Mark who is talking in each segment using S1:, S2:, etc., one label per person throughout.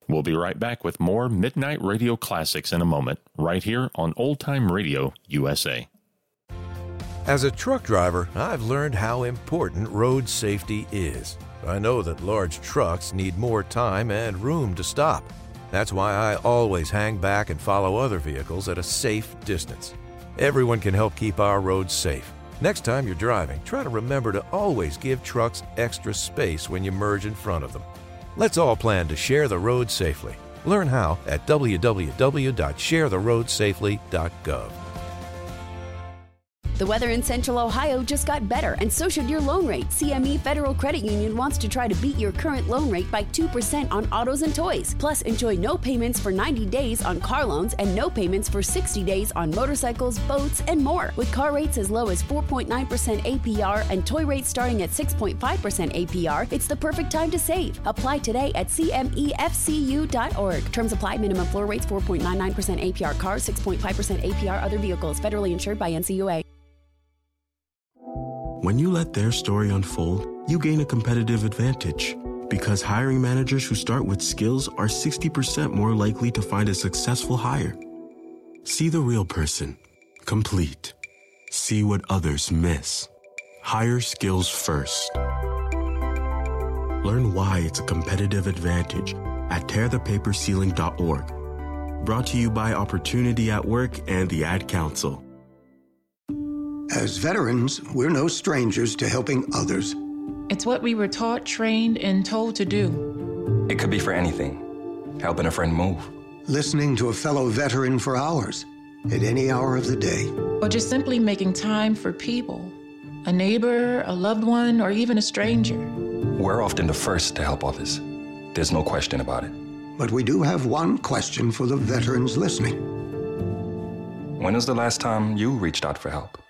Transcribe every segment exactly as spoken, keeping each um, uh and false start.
S1: We'll be right back with more Midnight Radio Classics in a moment, right here on Old Time Radio U S A.
S2: As a truck driver, I've learned how important road safety is. I know that large trucks need more time and room to stop. That's why I always hang back and follow other vehicles at a safe distance. Everyone can help keep our roads safe. Next time you're driving, try to remember to always give trucks extra space when you merge in front of them. Let's all plan to share the road safely. Learn how at w w w dot share the road safely dot gov.
S3: The weather in Central Ohio just got better, and so should your loan rate. C M E Federal Credit Union wants to try to beat your current loan rate by two percent on autos and toys. Plus, enjoy no payments for ninety days on car loans and no payments for sixty days on motorcycles, boats, and more. With car rates as low as four point nine percent A P R and toy rates starting at six point five percent A P R, it's the perfect time to save. Apply today at c m e f c u dot org. Terms apply. Minimum floor rates four point nine nine percent A P R cars, six point five percent A P R other vehicles. Federally insured by N C U A.
S4: When you let their story unfold, you gain a competitive advantage. Because hiring managers who start with skills are sixty percent more likely to find a successful hire. See the real person. Complete. See what others miss. Hire skills first. Learn why it's a competitive advantage at tear the paper ceiling dot org. Brought to you by Opportunity at Work and the Ad Council.
S5: As veterans, we're no strangers to helping others.
S6: It's what we were taught, trained, and told to do.
S7: It could be for anything. Helping a friend move.
S5: Listening to a fellow veteran for hours, at any hour of the day.
S6: Or just simply making time for people. A neighbor, a loved one, or even a stranger.
S7: We're often the first to help others. There's no question about it.
S5: But we do have one question for the veterans listening.
S7: When was the last time you reached out for help?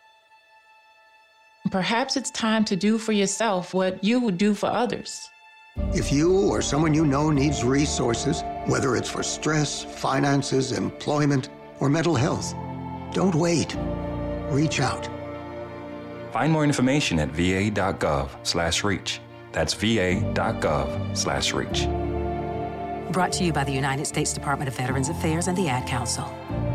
S6: Perhaps it's time to do for yourself what you would do for others.
S5: If you or someone you know needs resources, whether it's for stress, finances, employment, or mental health, don't wait. Reach out.
S7: Find more information at v a dot gov slash reach. That's v a dot gov slash reach.
S8: Brought to you by the United States Department of Veterans Affairs and the Ad Council.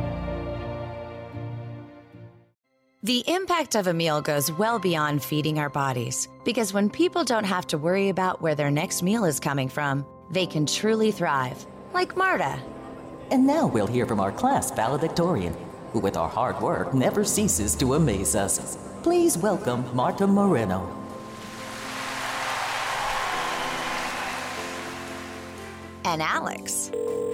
S9: The impact of a meal goes well beyond feeding our bodies, because when people don't have to worry about where their next meal is coming from, they can truly thrive, like Marta.
S10: And now we'll hear from our class valedictorian, who with our hard work never ceases to amaze us. Please welcome Marta Moreno.
S9: And Alex.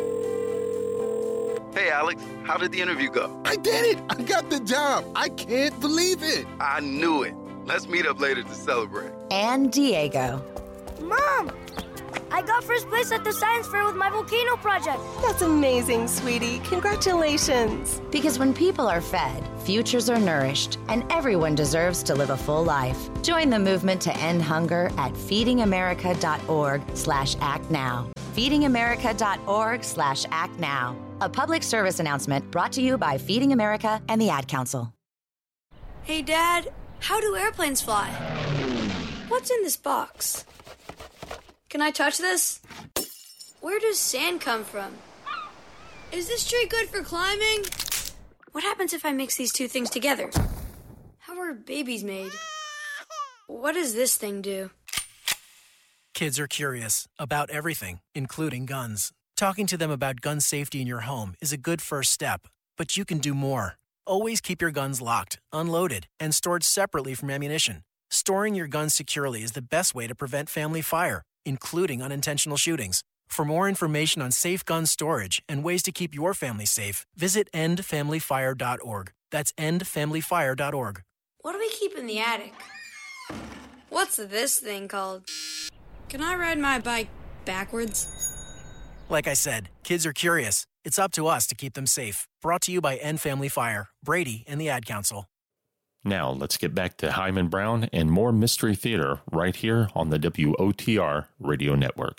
S11: Hey, Alex, how did the interview go?
S12: I did it! I got the job! I can't believe it!
S11: I knew it. Let's meet up later to celebrate.
S9: And Diego.
S13: Mom! I got first place at the science fair with my volcano project.
S14: That's amazing, sweetie. Congratulations.
S9: Because when people are fed, futures are nourished, and everyone deserves to live a full life. Join the movement to end hunger at feedingamerica.org slash act now. feedingamerica.org slash act now. A public service announcement brought to you by Feeding America and the Ad Council.
S13: Hey, Dad, how do airplanes fly? What's in this box? Can I touch this? Where does sand come from? Is this tree good for climbing? What happens if I mix these two things together? How are babies made? What does this thing do?
S15: Kids are curious about everything, including guns. Talking to them about gun safety in your home is a good first step, but you can do more. Always keep your guns locked, unloaded, and stored separately from ammunition. Storing your guns securely is the best way to prevent family fire, including unintentional shootings. For more information on safe gun storage and ways to keep your family safe, visit end family fire dot org. That's end family fire dot org.
S13: What do we keep in the attic? What's this thing called? Can I ride my bike backwards?
S15: Like I said, kids are curious. It's up to us to keep them safe. Brought to you by End Family Fire, Brady, and the Ad Council.
S1: Now, let's get back to Hyman Brown and more Mystery Theater right here on the W O T R Radio Network.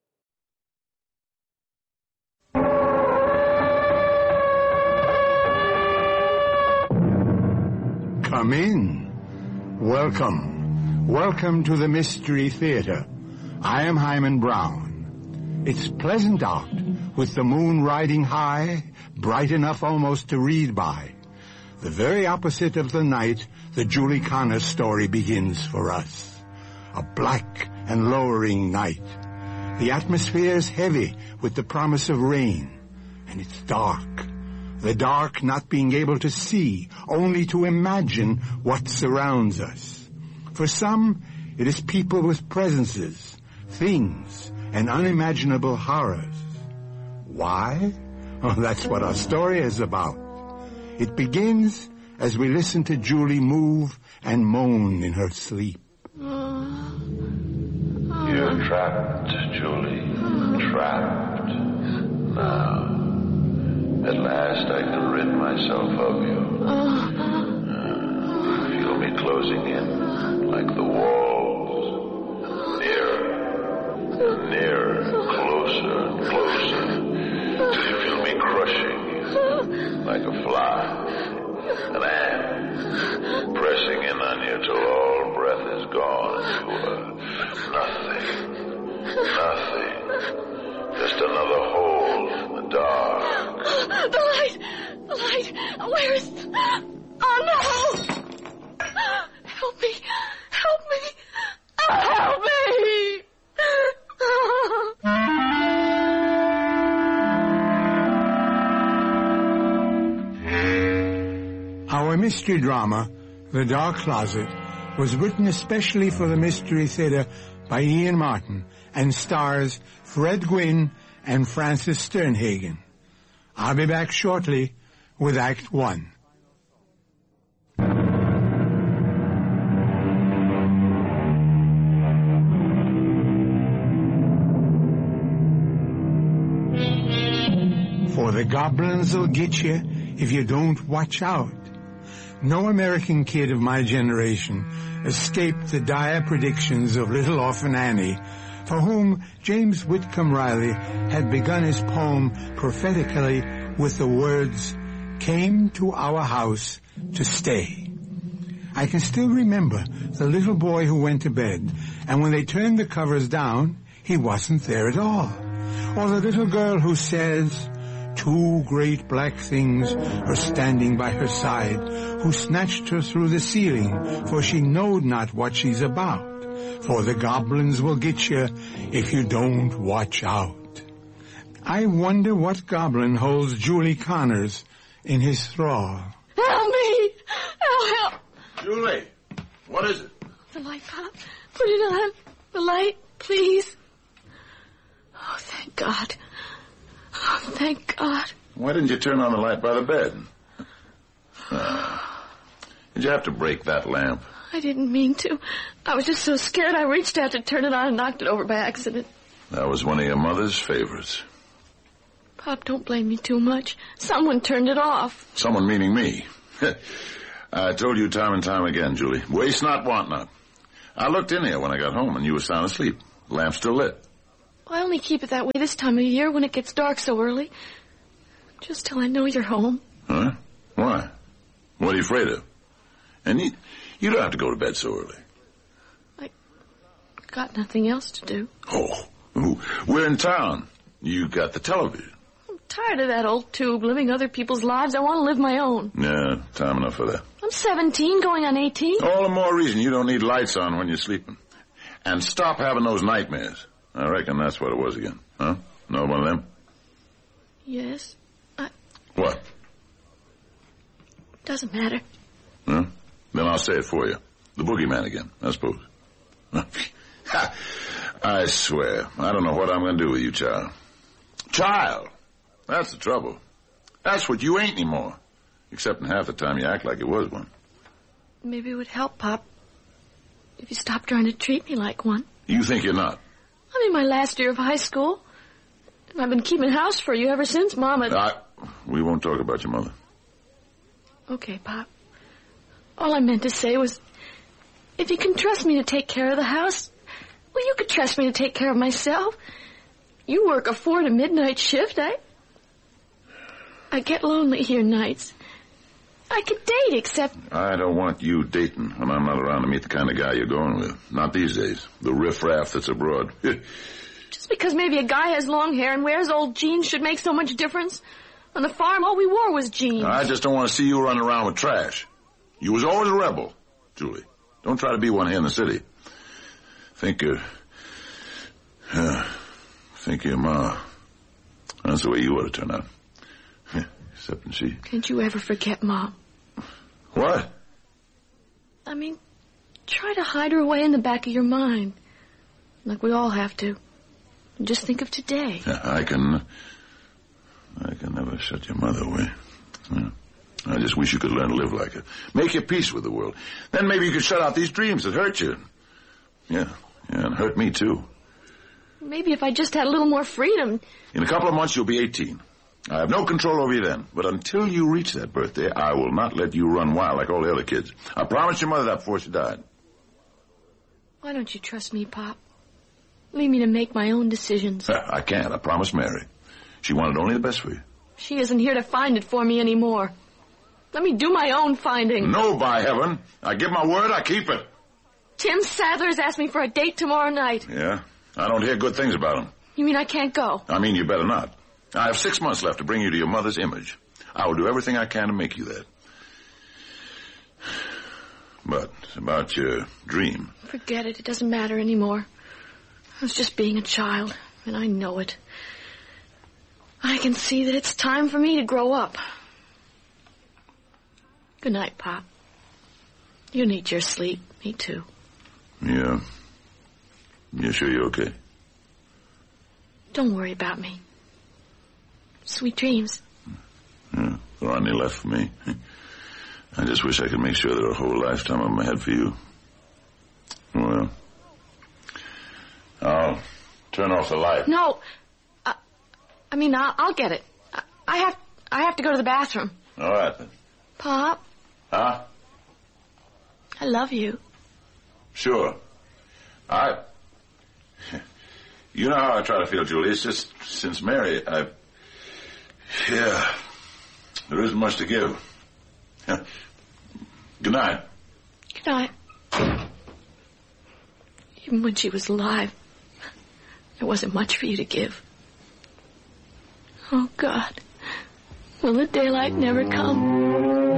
S16: Come in. Welcome. Welcome to the Mystery Theater. I am Hyman Brown. It's pleasant out, with the moon riding high, bright enough almost to read by. The very opposite of the night the Julie Connors story begins for us. A black and lowering night. The atmosphere is heavy with the promise of rain, and it's dark. The dark not being able to see, only to imagine what surrounds us. For some, it is people with presences, things, and unimaginable horrors. Why? Oh, that's what our story is about. It begins as we listen to Julie move and moan in her sleep.
S17: You're trapped, Julie. Trapped. Now, at last I can rid myself of you. Uh, feel me closing in, like the walls. Nearer, nearer, closer and closer. Till you feel me crushing you, like a fly. An ant, pressing in on you till all breath is gone and you are nothing. Nothing. Just another hole in the dark.
S18: The light! The light! Where's... Oh, no! Help me! Help me! Oh, help me!
S16: Our mystery drama, The Dark Closet, was written especially for the Mystery Theater by Ian Martin and stars Fred Gwynne and Francis Sternhagen. I'll be back shortly with Act One. For the goblins will get you if you don't watch out. No American kid of my generation escaped the dire predictions of Little Orphan Annie, for whom James Whitcomb Riley had begun his poem prophetically with the words, "Came to our house to stay." I can still remember the little boy who went to bed, and when they turned the covers down, he wasn't there at all. Or the little girl who says, "Two great black things are standing by her side, who snatched her through the ceiling, for she knowed not what she's about. For the goblins will get you if you don't watch out." I wonder what goblin holds Julie Connors in his thrall.
S18: Help me! Help, help!
S17: Julie, what is it?
S18: The light, Pop. Put it on. The light, please. Oh, thank God. Oh, thank God.
S17: Why didn't you turn on the light by the bed? Uh, did you have to break that lamp?
S18: I didn't mean to. I was just so scared I reached out to turn it on and knocked it over by accident.
S17: That was one of your mother's favorites.
S18: Pop, don't blame me too much. Someone turned it off.
S17: Someone meaning me. I told you time and time again, Julie. Waste not, want not. I looked in here when I got home and you were sound asleep. Lamp still lit.
S18: I only keep it that way this time of year when it gets dark so early. Just till I know you're home.
S17: Huh? Why? What are you afraid of? And you, you don't have to go to bed so early.
S18: I got nothing else to do.
S17: Oh, we're in town. You got the television.
S18: I'm tired of that old tube, living other people's lives. I want to live my own.
S17: Yeah, time enough for that.
S18: I'm seventeen, going on eighteen.
S17: All the more reason you don't need lights on when you're sleeping. And stop having those nightmares. I reckon that's what it was again. Huh? Know one of them?
S18: Yes. I...
S17: What?
S18: Doesn't matter.
S17: Huh? Then I'll say it for you. The boogeyman again, I suppose. I swear, I don't know what I'm going to do with you, child. Child! That's the trouble. That's what you ain't anymore. Except in half the time you act like it was one.
S18: Maybe it would help, Pop, if you stopped trying to treat me like one.
S17: You think you're not?
S18: I'm in my last year of high school. I've been keeping house for you ever since Mama...
S17: I, we won't talk about your mother.
S18: Okay, Pop. All I meant to say was, if you can trust me to take care of the house, well, you could trust me to take care of myself. You work a four to midnight shift. I... I get lonely here nights. I could date, except...
S17: I don't want you dating when I'm not around to meet the kind of guy you're going with. Not these days. The riffraff that's abroad.
S18: Just because maybe a guy has long hair and wears old jeans should make so much difference? On the farm, all we wore was jeans.
S17: I just don't want to see you running around with trash. You was always a rebel, Julie. Don't try to be one here in the city. Think you're... Uh, think you're Ma. That's the way you ought to turn out. Except when she...
S18: Can't you ever forget Mom?
S17: What?
S18: I mean, try to hide her away in the back of your mind. Like we all have to. And just think of today.
S17: Yeah, I can... I can never shut your mother away. Yeah. I just wish you could learn to live like her. Make your peace with the world. Then maybe you could shut out these dreams that hurt you. Yeah, yeah, and hurt me too.
S18: Maybe if I just had a little more freedom.
S17: In a couple of months, you'll be eighteen. I have no control over you then. But until you reach that birthday, I will not let you run wild like all the other kids. I promised your mother that before she died.
S18: Why don't you trust me, Pop? Leave me to make my own decisions.
S17: I can't. I promised Mary. She wanted only the best for you.
S18: She isn't here to find it for me anymore. Let me do my own finding.
S17: No, by heaven. I give my word, I keep it.
S18: Tim Sadler's asked me for a date tomorrow night.
S17: Yeah? I don't hear good things about him.
S18: You mean I can't go?
S17: I mean you better not. I have six months left to bring you to your mother's image. I will do everything I can to make you that. But about your dream.
S18: Forget it. It doesn't matter anymore. I was just being a child, and I know it. I can see that it's time for me to grow up. Good night, Pop. You need your sleep. Me too.
S17: Yeah. You sure you're okay?
S18: Don't worry about me. Sweet dreams.
S17: Yeah, there aren't any left for me. I just wish I could make sure there were a whole lifetime of them ahead for you. Well, I'll turn off the light.
S18: No. Uh, I mean, I'll, I'll get it. I, I have I have to go to the bathroom.
S17: All right, then.
S18: Pop.
S17: Huh?
S18: I love you.
S17: Sure. I... You know how I try to feel, Julie. It's just since Mary, I... Yeah. There isn't much to give. Good night.
S18: Good night. Even when she was alive, there wasn't much for you to give. Oh, God. Will the daylight never come?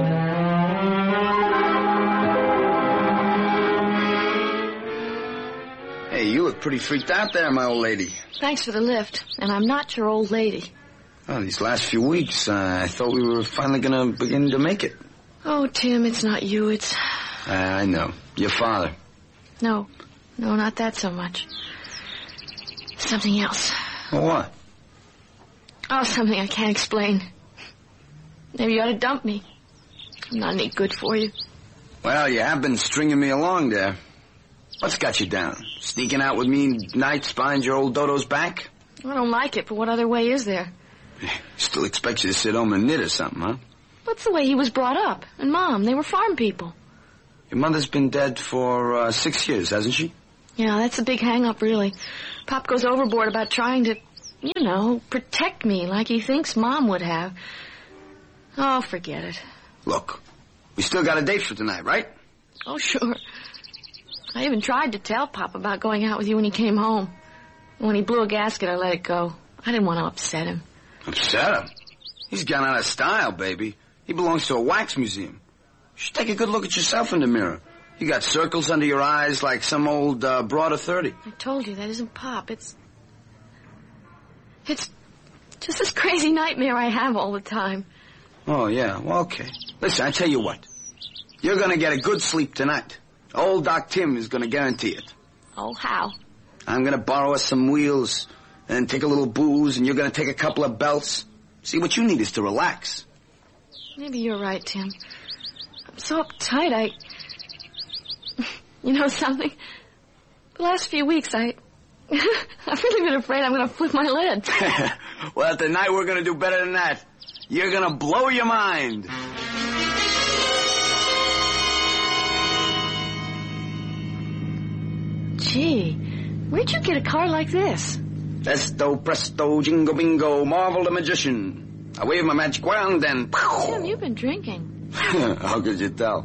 S19: Hey, you look pretty freaked out there, my old lady.
S18: Thanks for the lift, and I'm not your old lady.
S19: Oh, these last few weeks, uh, I thought we were finally going to begin to make it.
S18: Oh, Tim, it's not you, it's...
S19: Uh, I know. Your father.
S18: No. No, not that so much. Something else.
S19: Well, what?
S18: Oh, something I can't explain. Maybe you ought to dump me. I'm not any good for you.
S19: Well, you have been stringing me along there. What's got you down? Sneaking out with me nights behind your old Dodo's back?
S18: I don't like it, but what other way is there?
S19: Still expects you to sit home and knit or something, huh?
S18: That's the way he was brought up. And Mom, they were farm people.
S19: Your mother's been dead for uh, six years, hasn't she?
S18: Yeah, that's a big hang-up, really. Pop goes overboard about trying to, you know, protect me like he thinks Mom would have. Oh, forget it.
S19: Look, we still got a date for tonight, right?
S18: Oh, sure. I even tried to tell Pop about going out with you when he came home. When he blew a gasket, I let it go. I didn't want to upset him.
S19: Upset him? He's gone out of style, baby. He belongs to a wax museum. You should take a good look at yourself in the mirror. You got circles under your eyes like some old uh, broad of thirty.
S18: I told you, that isn't Pop. It's... It's just this crazy nightmare I have all the time.
S19: Oh, yeah. Well, okay. Listen, I tell you what. You're going to get a good sleep tonight. Old Doc Tim is going to guarantee it.
S18: Oh, how?
S19: I'm going to borrow us some wheels and take a little booze, and you're going to take a couple of belts. See, what you need is to relax.
S18: Maybe you're right, Tim. I'm so uptight, I... You know something? The last few weeks, I... I've really been afraid I'm going to flip my lid.
S19: Well, tonight we're going to do better than that. You're going to blow your mind.
S18: Gee, where'd you get a car like this?
S19: Esto, presto, jingo, bingo, Marvel the magician. I wave my magic wand and...
S18: Tim, you've been drinking.
S19: How could you tell?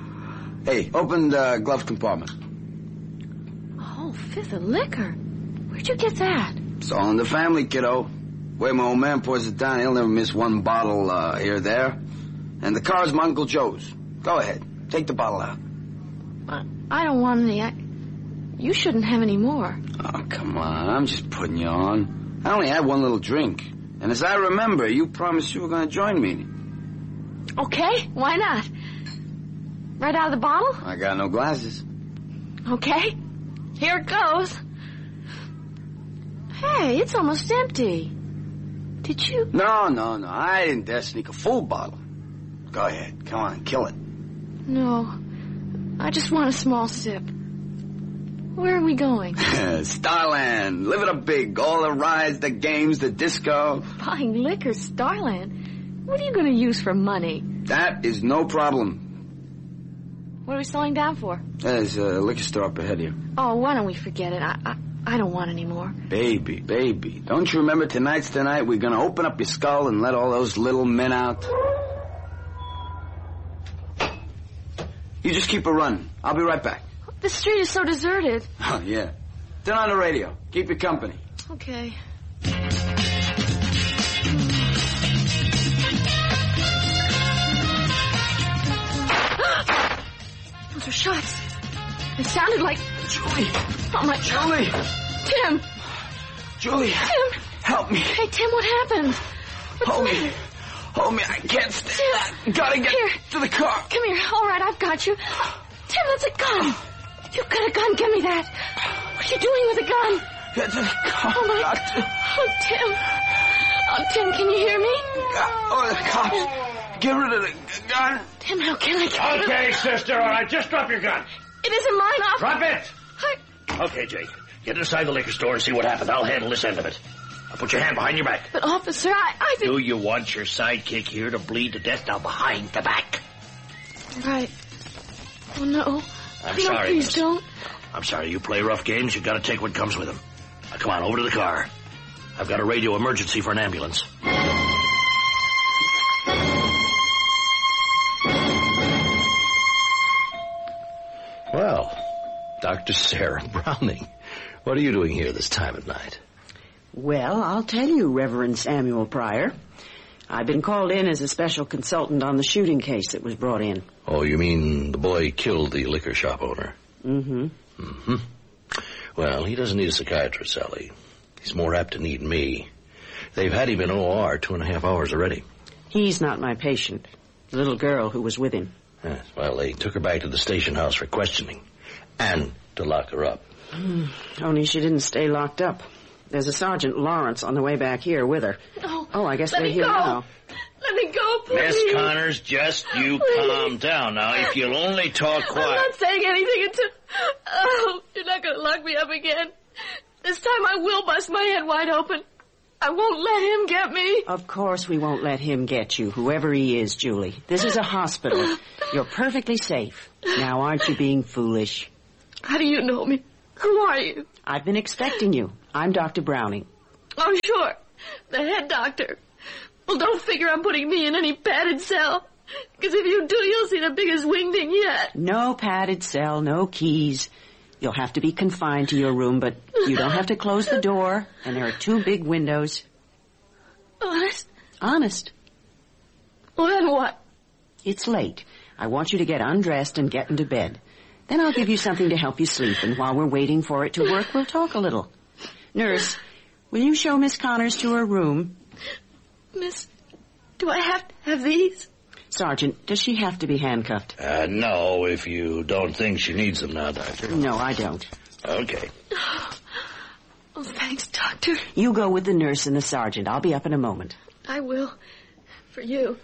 S19: Hey, open the glove compartment.
S18: A whole fifth of liquor. Where'd you get that?
S19: It's all in the family, kiddo. Way my old man pours it down, he'll never miss one bottle uh, here or there. And the car's my Uncle Joe's. Go ahead. Take the bottle out.
S18: Uh, I don't want any. I... You shouldn't have any more.
S19: Oh, come on. I'm just putting you on. I only had one little drink. And as I remember, you promised you were going to join me.
S18: Okay, why not? Right out of the bottle?
S19: I got no glasses.
S18: Okay, here it goes. Hey, it's almost empty. Did you?
S19: No, no, no. I didn't dare sneak a full bottle. Go ahead. Come on, kill it.
S18: No, I just want a small sip. Where are we going?
S19: Starland. Live it up big. All the rides, the games, the disco.
S18: Buying liquor, Starland? What are you going to use for money?
S19: That is no problem.
S18: What are we slowing down for?
S19: There's a liquor store up ahead here.
S18: Oh, why don't we forget it? I, I, I don't want any more.
S19: Baby, baby. Don't you remember tonight's the night we're going to open up your skull and let all those little men out? You just keep it running. I'll be right back.
S18: The street is so deserted.
S19: Oh, yeah. Turn on the radio. Keep you company.
S18: Okay. Those are shots. It sounded like...
S19: Julie.
S18: Oh, my...
S19: Julie.
S18: Tim.
S19: Julie.
S18: Tim.
S19: Help me.
S18: Hey, Tim, what happened? What's
S19: Hold
S18: the
S19: me. Hold me. I can't stay. Tim. Gotta get
S18: here.
S19: to the car.
S18: Come here. All right, I've got you. Tim, that's a gun. You've got a gun. Give me that. What are you doing with a gun?
S19: Get to the car.
S18: Oh, my...
S19: Doctor.
S18: Oh, Tim. Oh, Tim, can you hear me?
S19: Oh, the cops. Get rid of the gun.
S18: Tim, how can I get
S20: Okay,
S18: rid of...
S20: sister, all right, just drop your gun.
S18: It isn't mine. I'll...
S20: Drop it.
S18: I...
S20: Okay, Jake. Get inside the liquor store and see what happened. I'll handle this end of it. Now put your hand behind your back.
S18: But, officer, I... I think...
S20: Do you want your sidekick here to bleed to death? Now behind the back.
S18: Right. Oh, no.
S20: I'm
S18: no,
S20: sorry,
S18: please
S20: miss.
S18: don't.
S20: I'm sorry, you play rough games, you gotta take what comes with them. Now come on, over to the car. I've got a radio emergency for an ambulance.
S21: Well, Doctor Sarah Browning, what are you doing here this time of night?
S22: Well, I'll tell you, Reverend Samuel Pryor. I've been called in as a special consultant on the shooting case that was brought in.
S21: Oh, you mean the boy killed the liquor shop owner?
S22: Mm-hmm.
S21: Mm-hmm. Well, he doesn't need a psychiatrist, Sally. He's more apt to need me. They've had him in O R two and a half hours already.
S22: He's not my patient. The little girl who was with him.
S21: Yes, well, they took her back to the station house for questioning. And to lock her up.
S22: Mm, only she didn't stay locked up. There's a Sergeant Lawrence on the way back here with her.
S18: No.
S22: Oh, I guess
S18: Let
S22: they're
S18: me
S22: here
S18: go.
S22: now.
S18: Let me go, please.
S20: Miss Connors, just you
S18: Please.
S20: calm down now. If you'll only talk quiet.
S18: I'm not saying anything until... Oh, you're not going to lock me up again. This time I will bust my head wide open. I won't let him get me.
S22: Of course we won't let him get you, whoever he is, Julie. This is a hospital. You're perfectly safe. Now, aren't you being foolish?
S18: How do you know me? Who are you?
S22: I've been expecting you. I'm Doctor Browning.
S18: Oh, sure. The head doctor. Well, don't figure I'm putting me in any padded cell. Because if you do, you'll see the biggest wingding yet.
S22: No padded cell, no keys. You'll have to be confined to your room, but you don't have to close the door, and there are two big windows.
S18: Honest?
S22: Honest.
S18: Well, then what?
S22: It's late. I want you to get undressed and get into bed. Then I'll give you something to help you sleep, and while we're waiting for it to work, we'll talk a little. Nurse, will you show Miss Connors to her room?
S18: Miss, do I have to have these?
S22: Sergeant, does she have to be handcuffed?
S20: Uh, no, if you don't think she needs them now, Doctor.
S22: No, I don't.
S20: Okay.
S18: Oh, thanks, Doctor.
S22: You go with the nurse and the sergeant. I'll be up in a moment.
S18: I will. For you.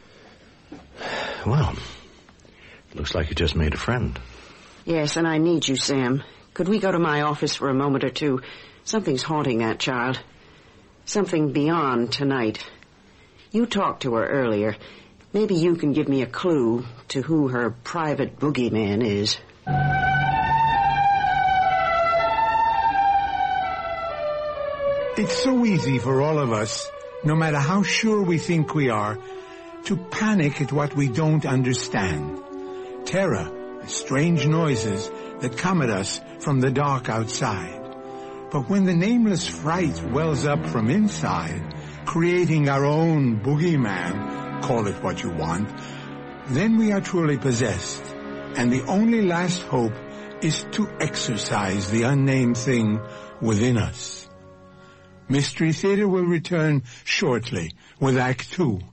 S21: Well, looks like you just made a friend.
S22: Yes, and I need you, Sam. Could we go to my office for a moment or two? Something's haunting that child. Something beyond tonight. You talked to her earlier. Maybe you can give me a clue to who her private boogeyman is.
S16: It's so easy for all of us, no matter how sure we think we are, to panic at what we don't understand. Terror, strange noises that come at us from the dark outside. But when the nameless fright wells up from inside, creating our own boogeyman, call it what you want, then we are truly possessed, and the only last hope is to exorcise the unnamed thing within us. Mystery Theater will return shortly with Act Two.